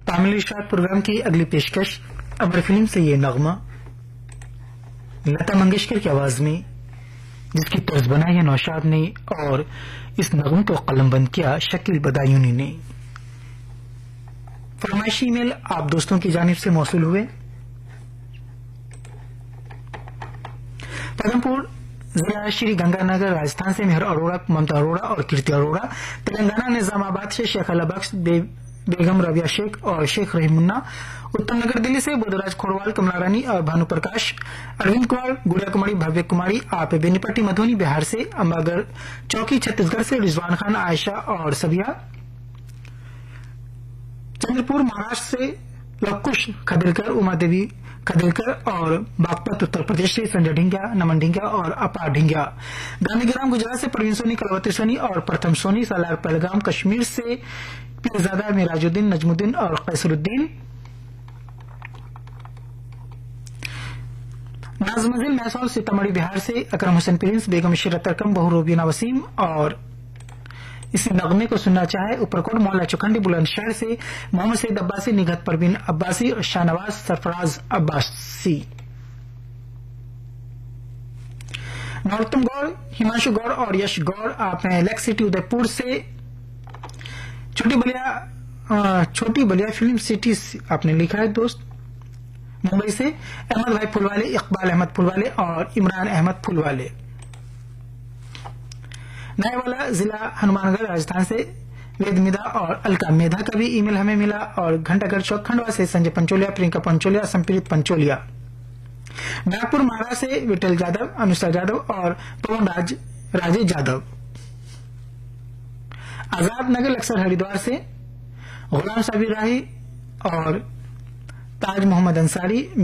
तामिल इशाद programme की अगली पेशकश अमर फिल्म से ये नगमा लता मंगेशकर की आवाज में, जिसकी तर्ज बनाई है नौशाद ने और इस नगमे को कलमबंद किया शकील बदायूनी ने। फरमाइशी ईमेल आप दोस्तों की जानिब से मौसूल हुए। पदमपुर जिला श्री गंगानगर राजस्थान से मेहर अरोड़ा, ममता अरोड़ा और कीर्ति अरोड़ा। तेलंगाना निजामाबाद से शेख अला बख्श, बेगम रबिया शेख और शेख रहीमुन्ना। उत्तम नगर दिल्ली से बुधराज खोरवाल, कमला रानी और भानु प्रकाश। अरविंद कुमार, गुड़िया कुमारी, भव्य कुमारी। आप बेनीपट्टी मधुबनी बिहार से। अंबागढ़ चौकी छत्तीसगढ़ से रिजवान खान, आयशा और सबिया। चंद्रपुर महाराष्ट्र से लवकुश खदिलकर, उमा देवी खदिलकर और बागपत उत्तर प्रदेश से संजय ढिंगिया, नमन ढिंगिया और अपार ढिंगिया। गांधीग्राम गुजरात से प्रवीण सोनी, कलवती सोनी और प्रथम सोनी। सालार पहलगाम कश्मीर से पीरजादा, मिराजुद्दीन, नजमुद्दीन और कैसरुद्दीन। नाजमजिल मैसौल सीतामढ़ी बिहार से अकरम हुसैन प्रिंस, बेगम शरत तरकम, बहु रोबिना वसीम। और इसी नगमे को सुनना चाहे उपरकोट मोहल्ला चौखंडी बुलंदशहर से मोहम्मद सईद अब्बासी, निगहत परवीन अब्बासी और शाहनवाज सरफराज अब्बासी। नरोत्तम गौड़, हिमांशु गौड़ और यश गौड़। आप हैं लेक सिटी उदयपुर से। छोटी बलिया फिल्म सिटी आपने लिखा है दोस्त मुंबई से। अहमद भाई फुलवाले, इकबाल अहमद फुलवाले और इमरान अहमद फुलवाले। नयावाला जिला हनुमानगढ़ राजस्थान से वेदमिदा और अलका मेधा का भी ईमेल हमें मिला। और घंटागढ़ चौक खंडवा से संजय पंचोलिया, प्रियंका पंचोलिया, संप्रीत पंचोलिया। नागपुर महाराष्ट्र से विठल जादव, अनुष्का जादव और पवन राजेश जादव। आजाद नगर लक्सर हरिद्वार से गुलाम साबिर राही और ताज मोहम्मद अंसारी।